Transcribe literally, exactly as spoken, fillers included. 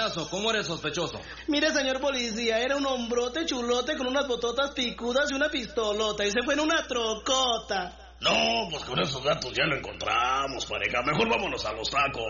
caso, ¿cómo eres sospechoso? Mire, señor policía, era un hombrote chulote con unas bototas picudas y una pistolota, y se fue en una trocota. No, pues con esos datos ya lo encontramos, pareja. Mejor vámonos a los tacos.